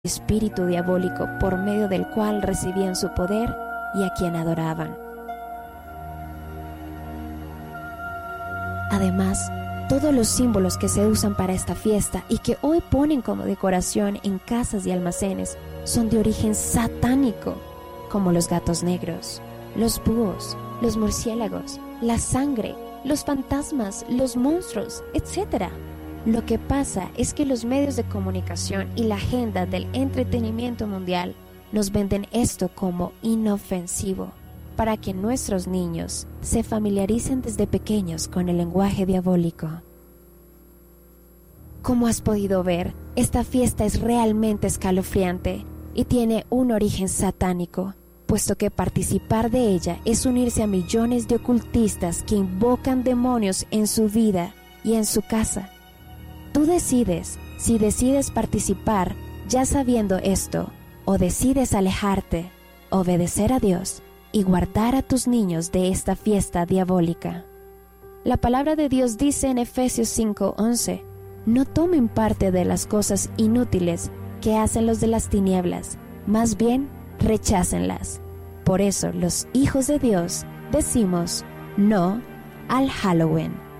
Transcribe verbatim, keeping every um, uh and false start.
espíritu diabólico por medio del cual recibían su poder y a quien adoraban. Además, todos los símbolos que se usan para esta fiesta y que hoy ponen como decoración en casas y almacenes son de origen satánico, como los gatos negros, los búhos, los murciélagos, la sangre, los fantasmas, los monstruos, etcétera. Lo que pasa es que los medios de comunicación y la agenda del entretenimiento mundial nos venden esto como inofensivo, para que nuestros niños se familiaricen desde pequeños con el lenguaje diabólico. Como has podido ver, esta fiesta es realmente escalofriante y tiene un origen satánico, puesto que participar de ella es unirse a millones de ocultistas que invocan demonios en su vida y en su casa. Tú decides si decides participar ya sabiendo esto, o decides alejarte, obedecer a Dios y guardar a tus niños de esta fiesta diabólica. La palabra de Dios dice en Efesios cinco once, no tomen parte de las cosas inútiles que hacen los de las tinieblas, más bien rechácenlas. Por eso los hijos de Dios decimos no al Halloween.